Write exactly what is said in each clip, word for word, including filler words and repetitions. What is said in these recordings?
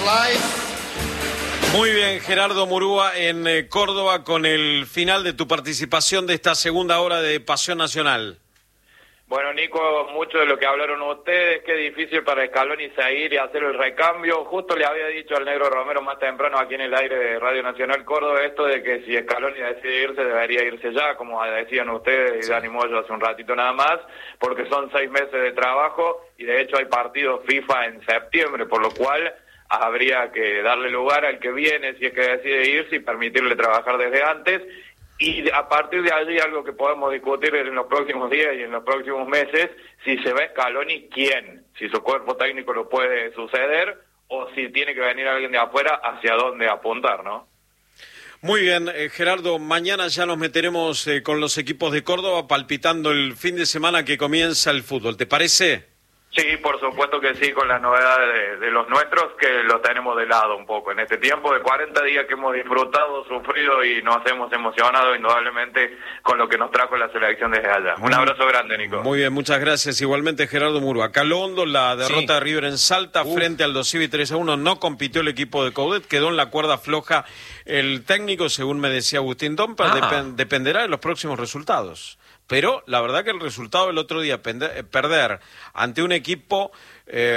Muy bien, Gerardo Murúa en eh, Córdoba con el final de tu participación de esta segunda hora de Pasión Nacional. Bueno, Nico, mucho de lo que hablaron ustedes, qué difícil para Scaloni seguir y hacer el recambio. Justo le había dicho al Negro Romero más temprano aquí en el aire de Radio Nacional Córdoba esto de que si Scaloni decide irse, debería irse ya, como decían ustedes y Dani Moyo hace un ratito nada más, porque son seis meses de trabajo y de hecho hay partidos FIFA en septiembre, por lo cual habría que darle lugar al que viene si es que decide irse y permitirle trabajar desde antes. Y a partir de allí, algo que podemos discutir en los próximos días y en los próximos meses, si se ve Scaloni, ¿quién? Si su cuerpo técnico lo puede suceder o si tiene que venir alguien de afuera, hacia dónde apuntar, ¿no? Muy bien, eh, Gerardo, mañana ya nos meteremos eh, con los equipos de Córdoba palpitando el fin de semana que comienza el fútbol, ¿te parece? Sí, por supuesto que sí, con las novedades de, de los nuestros, que los tenemos de lado un poco. En este tiempo de cuarenta días que hemos disfrutado, sufrido y nos hemos emocionado indudablemente con lo que nos trajo la selección desde allá. Un abrazo grande, Nico. Muy bien, muchas gracias. Igualmente, Gerardo Murúa. Calondo, la derrota sí. de River en Salta Uf. frente al Dosivi tres a uno. No compitió el equipo de Coudet, quedó en la cuerda floja el técnico, según me decía Agustín Dompa, ah. dep- dependerá de los próximos resultados. Pero la verdad que el resultado del otro día, pende- perder ante un equipo, eh,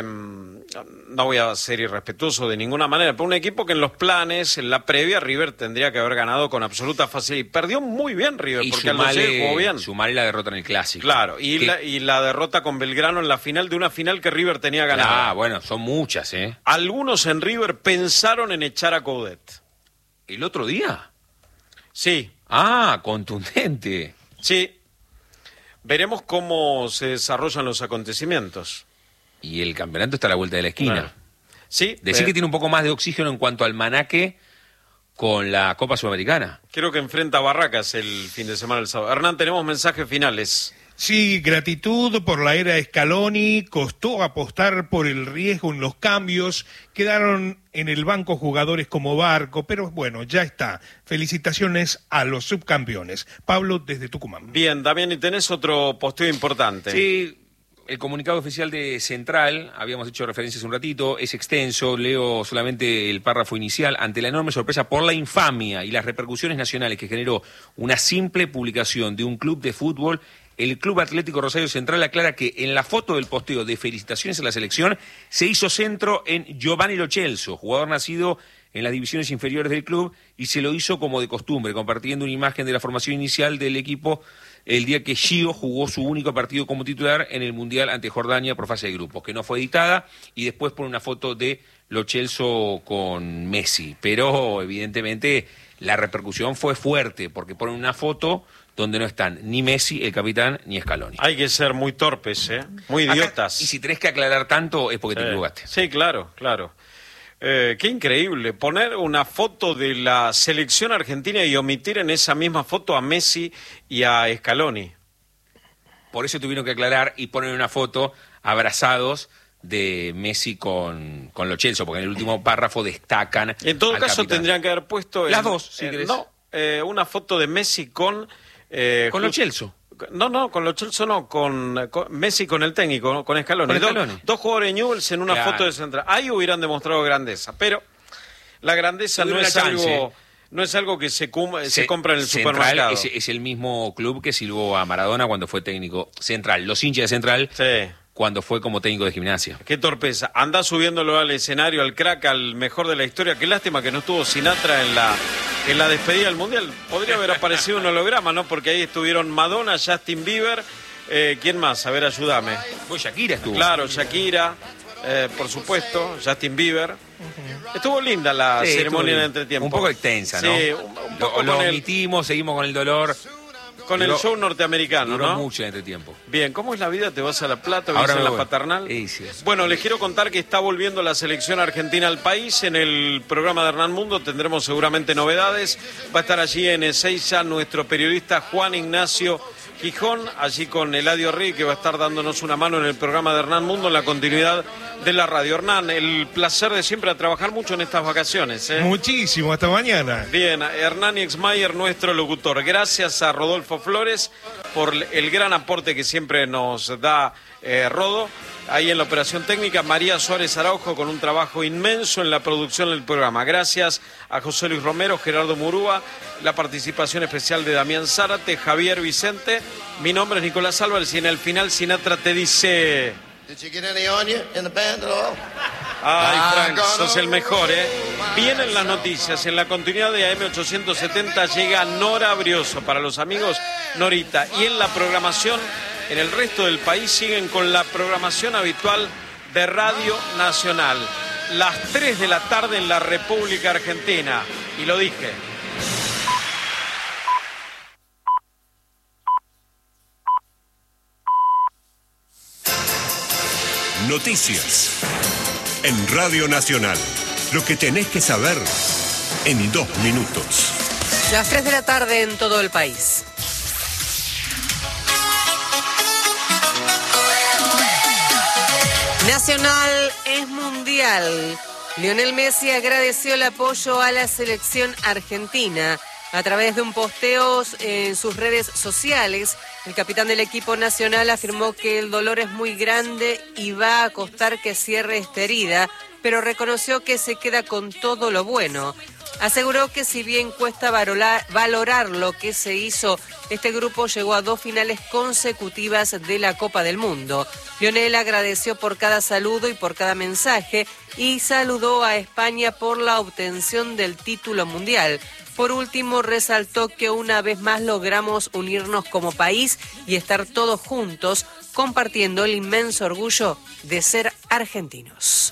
no voy a ser irrespetuoso de ninguna manera, pero un equipo que en los planes, en la previa, River tendría que haber ganado con absoluta facilidad. Y perdió muy bien River, y porque al Dosivi jugó bien. Sumarle la derrota en el Clásico. Claro, y la, y la derrota con Belgrano en la final de una final que River tenía ganada. Ah, bueno, son muchas, ¿eh? Algunos en River pensaron en echar a Coudet. ¿El otro día? Sí. Ah, contundente. Sí. Veremos cómo se desarrollan los acontecimientos. Y el campeonato está a la vuelta de la esquina. Bueno, sí. Decir eh, que tiene un poco más de oxígeno en cuanto al manaque con la Copa Sudamericana. Creo que enfrenta a Barracas el fin de semana del sábado. Hernán, tenemos mensajes finales. Sí, gratitud por la era Scaloni, costó apostar por el riesgo en los cambios, quedaron en el banco jugadores como Barco, pero bueno, ya está. Felicitaciones a los subcampeones. Pablo, desde Tucumán. Bien, Damián, y tenés otro posteo importante. Sí, el comunicado oficial de Central, habíamos hecho referencia hace un ratito, es extenso, leo solamente el párrafo inicial. Ante la enorme sorpresa por la infamia y las repercusiones nacionales que generó una simple publicación de un club de fútbol, el Club Atlético Rosario Central aclara que en la foto del posteo de felicitaciones a la selección se hizo centro en Giovanni Lo Celso, jugador nacido en las divisiones inferiores del club, y se lo hizo como de costumbre, compartiendo una imagen de la formación inicial del equipo el día que Gio jugó su único partido como titular en el Mundial ante Jordania por fase de grupos, que no fue editada, y después pone una foto de Lo Celso con Messi. Pero evidentemente la repercusión fue fuerte, porque ponen una foto donde no están ni Messi, el capitán, ni Scaloni. Hay que ser muy torpes, ¿eh? Muy idiotas. Acá, y si tenés que aclarar tanto es porque sí. te equivocaste. Sí, claro, claro. Eh, qué increíble, poner una foto de la selección argentina y omitir en esa misma foto a Messi y a Scaloni. Por eso tuvieron que aclarar y poner una foto abrazados de Messi con, con Lo Celso, porque en el último párrafo destacan. En todo caso capitán. Tendrían que haber puesto... Las en, dos, si eh, querés. No, eh, una foto de Messi con... Eh, con Lo Celso. No, no, con Lo Celso no, con, con Messi con el técnico, ¿no? Con Scaloni. Con Scaloni. Dos, dos jugadores de Newell's en una claro. foto de central. Ahí hubieran demostrado grandeza, pero la grandeza no es algo... No es algo que se, cum- se, se compra en el Central supermercado. Es, es el mismo club que silbó a Maradona cuando fue técnico Central. Los hinchas de Central, sí. cuando fue como técnico de Gimnasia. Qué torpeza. Anda subiéndolo al escenario, al crack, al mejor de la historia. Qué lástima que no estuvo Sinatra en la, en la despedida del Mundial. Podría haber aparecido un holograma, ¿no? Porque ahí estuvieron Madonna, Justin Bieber. Eh, ¿Quién más? A ver, ayúdame. Pues Shakira estuvo. Claro, Shakira. Eh, por supuesto, Justin Bieber. Uh-huh. Estuvo linda la sí, ceremonia de entretiempo. Un poco extensa, ¿no? Sí, un, un poco lo, lo con omitimos, el... seguimos con el dolor. Con duró, el show norteamericano, duró ¿no? mucho el entretiempo. Bien, ¿cómo es la vida? ¿Te vas a La Plata? ¿Ahora ¿Ves en la voy? paternal? Sí, sí. Bueno, les quiero contar que está volviendo la selección argentina al país. En el programa de Hernán Mundo tendremos seguramente novedades. Va a estar allí en Ezeiza nuestro periodista Juan Ignacio Gijón, allí con Eladio Rey, que va a estar dándonos una mano en el programa de Hernán Mundo en la continuidad de la radio. Hernán, el placer de siempre a trabajar mucho en estas vacaciones, ¿eh? Muchísimo, hasta mañana. Bien, Hernán Exmayer, nuestro locutor. Gracias a Rodolfo Flores por el gran aporte que siempre nos da eh, Rodo. Ahí en la operación técnica, María Suárez Araujo con un trabajo inmenso en la producción del programa. Gracias a José Luis Romero, Gerardo Murúa, la participación especial de Damián Zárate, Javier Vicente. Mi nombre es Nicolás Álvarez y en el final Sinatra te dice... Ay, Frank, sos el mejor, ¿eh? Vienen las noticias. En la continuidad de A M ochocientos setenta llega Nora Brioso. Para los amigos, Norita. Y en la programación... En el resto del país siguen con la programación habitual de Radio Nacional. Las tres de la tarde en la República Argentina. Y lo dije. Noticias. En Radio Nacional. Lo que tenés que saber en dos minutos. Las tres de la tarde en todo el país. Nacional es mundial. Lionel Messi agradeció el apoyo a la selección argentina. A través de un posteo en sus redes sociales, el capitán del equipo nacional afirmó que el dolor es muy grande y va a costar que cierre esta herida, pero reconoció que se queda con todo lo bueno. Aseguró que si bien cuesta valorar, valorar lo que se hizo, este grupo llegó a dos finales consecutivas de la Copa del Mundo. Lionel agradeció por cada saludo y por cada mensaje y saludó a España por la obtención del título mundial. Por último, resaltó que una vez más logramos unirnos como país y estar todos juntos, compartiendo el inmenso orgullo de ser argentinos.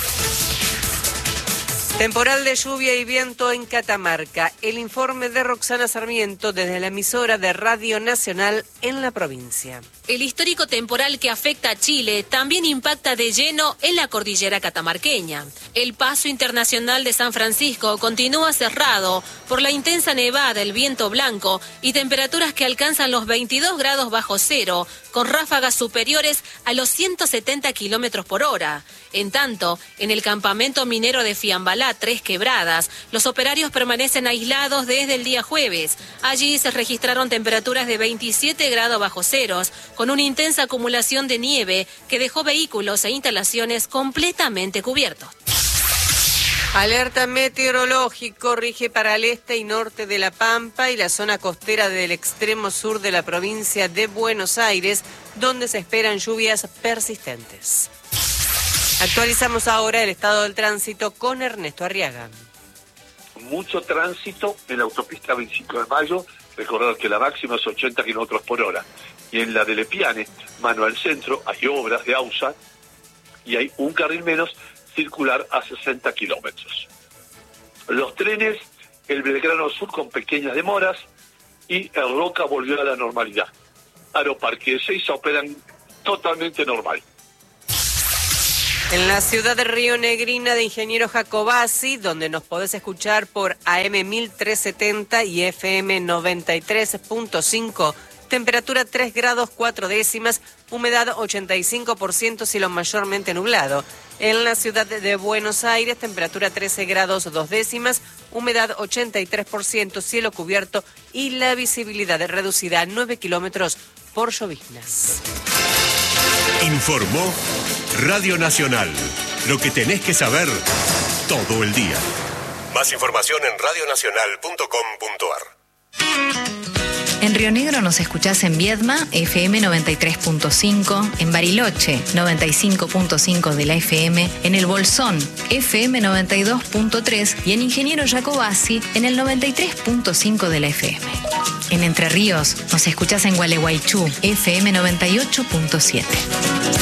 Temporal de lluvia y viento en Catamarca. El informe de Roxana Sarmiento desde la emisora de Radio Nacional en la provincia. El histórico temporal que afecta a Chile también impacta de lleno en la cordillera catamarqueña. El paso internacional de San Francisco continúa cerrado por la intensa nevada, el viento blanco y temperaturas que alcanzan los veintidós grados bajo cero, con ráfagas superiores a los ciento setenta kilómetros por hora. En tanto, en el campamento minero de Fiambalá, Tres Quebradas, los operarios permanecen aislados desde el día jueves. Allí se registraron temperaturas de veintisiete grados bajo ceros, con una intensa acumulación de nieve que dejó vehículos e instalaciones completamente cubiertos. Alerta meteorológico rige para el este y norte de La Pampa y la zona costera del extremo sur de la provincia de Buenos Aires, donde se esperan lluvias persistentes. Actualizamos ahora el estado del tránsito con Ernesto Arriaga. Mucho tránsito en la autopista veinticinco de mayo, recordar que la máxima es ochenta kilómetros por hora. Y en la de Lepiane, mano al centro, hay obras de AUSA y hay un carril menos circular a sesenta kilómetros. Los trenes, el Belgrano Sur con pequeñas demoras y el Roca volvió a la normalidad. Aeroparque de Ezeiza operan totalmente normal. En la ciudad de Río Negrina de Ingeniero Jacobasi, donde nos podés escuchar por A M mil trescientos setenta y F M noventa y tres punto cinco, temperatura tres grados cuatro décimas, humedad ochenta y cinco por ciento, cielo mayormente nublado. En la ciudad de Buenos Aires, temperatura trece grados dos décimas, humedad ochenta y tres por ciento, cielo cubierto y la visibilidad reducida a nueve kilómetros por lloviznas. Informó Radio Nacional. Lo que tenés que saber todo el día. Más información en radio nacional punto com punto a r. En Río Negro nos escuchás en Viedma, F M noventa y tres punto cinco, en Bariloche, noventa y cinco punto cinco de la F M, en El Bolsón, F M noventa y dos punto tres y en Ingeniero Jacobasi, en el noventa y tres punto cinco de la F M. En Entre Ríos nos escuchás en Gualeguaychú, F M noventa y ocho punto siete.